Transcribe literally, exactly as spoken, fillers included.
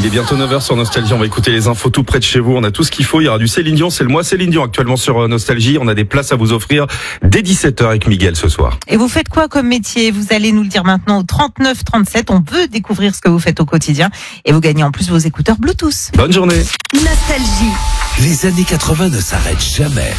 Il est bientôt neuf heures sur Nostalgie. On va écouter les infos tout près de chez vous. On a tout ce qu'il faut. Il y aura du Céline Dion. C'est le mois Céline Dion actuellement sur Nostalgie. On a des places à vous offrir dès dix-sept heures avec Miguel ce soir. Et vous faites quoi comme métier? Vous allez nous le dire maintenant au trente-neuf trente-sept. On veut découvrir ce que vous faites au quotidien. Et vous gagnez en plus vos écouteurs Bluetooth. Bonne journée. Nostalgie. Les années quatre-vingts ne s'arrêtent jamais.